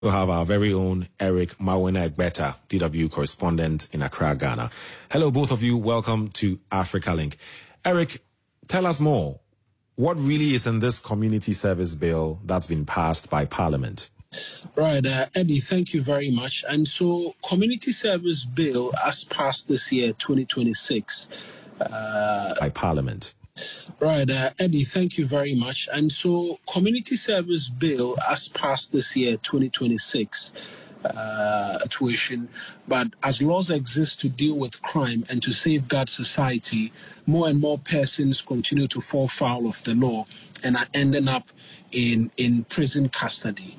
We'll have our very own Eric Mawina-Egbeta, DW correspondent in Accra, Ghana. Hello, both of you. Welcome to Africa Link. Eric, tell us more. What really is in this community service bill that's been passed by Parliament? Right, Eddie, thank you very much. And so, Community Service Bill, as passed this year, 2026. By Parliament. Right, Eddie, thank you very much. And so, Community Service Bill, as passed this year, 2026, tuition, but as laws exist to deal with crime and to safeguard society, more and more persons continue to fall foul of the law and are ending up in prison custody.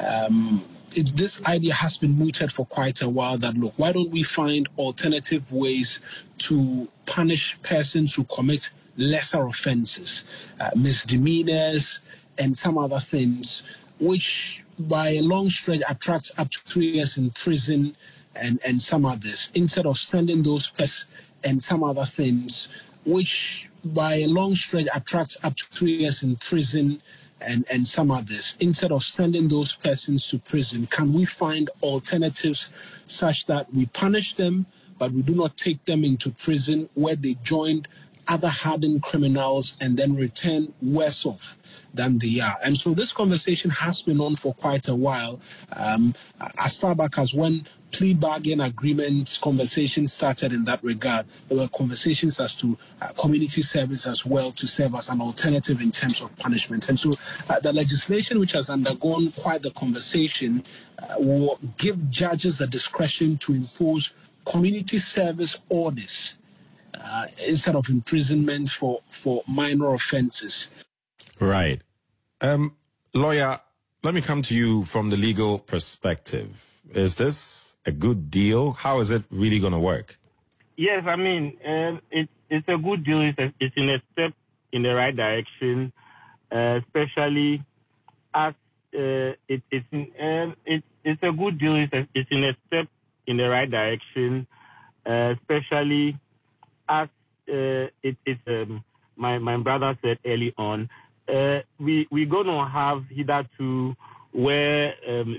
This idea has been mooted for quite a while that, look, why don't we find alternative ways to punish persons who commit lesser offenses, misdemeanors, and some other things, which by a long stretch attracts up to 3 years in prison and some others, instead of sending those persons and some other things, which by a long stretch attracts up to 3 years in prison and some others, instead of sending those persons to prison, can we find alternatives such that we punish them, but we do not take them into prison where they joined other hardened criminals and then return worse off than they are? And so this conversation has been on for quite a while, as far back as when plea bargain agreement conversations started in that regard. There were conversations as to community service as well to serve as an alternative in terms of punishment. And so the legislation, which has undergone quite the conversation, will give judges the discretion to impose community service orders instead of imprisonment for minor offenses. Right. Lawyer, let me come to you from the legal perspective. Is this a good deal? How is it really going to work? Yes, I mean, it's a good deal. It's in a step in the right direction, especially as it's a good deal. It's in a step in the right direction, especially as my brother said early on, we're going to have hitherto where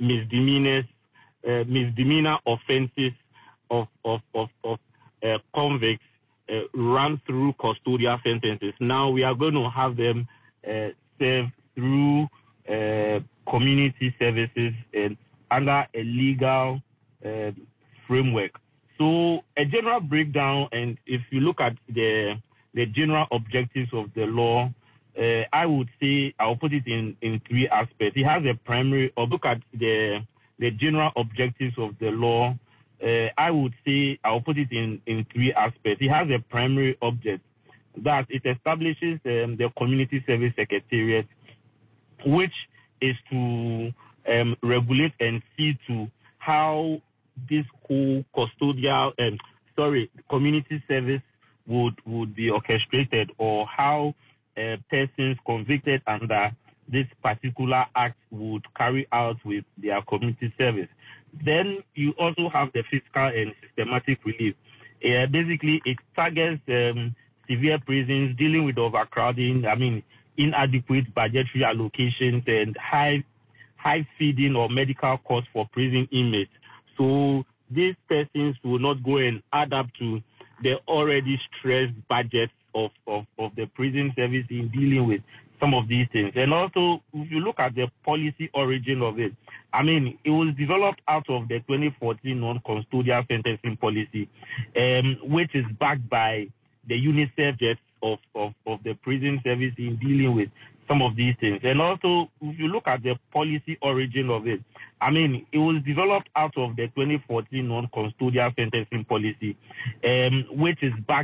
misdemeanor offenses of convicts run through custodial sentences. Now we are going to have them served through community services and under a legal framework. So a general breakdown, and if you look at the general objectives of the law, I would say I'll put it in 3 aspects. It has a primary, or look at the general objectives of the law, I would say I'll put it in 3 aspects. It has a primary object that it establishes the Community Service Secretariat, which is to regulate and see to how this whole custodial, community service would be orchestrated, or how persons convicted under this particular act would carry out with their community service. Then you also have the fiscal and systematic relief. Basically, it targets severe prisons dealing with overcrowding, inadequate budgetary allocations and high feeding or medical costs for prison inmates. So these persons will not go and add up to the already stressed budgets of the prison service in dealing with some of these things. And also, if you look at the policy origin of it, it was developed out of the 2014 non-custodial sentencing policy, which is backed by the UNICEF jets of the prison service in dealing with some of these things. And also, if you look at the policy origin of it, it was developed out of the 2014 non-custodial sentencing policy, which is backed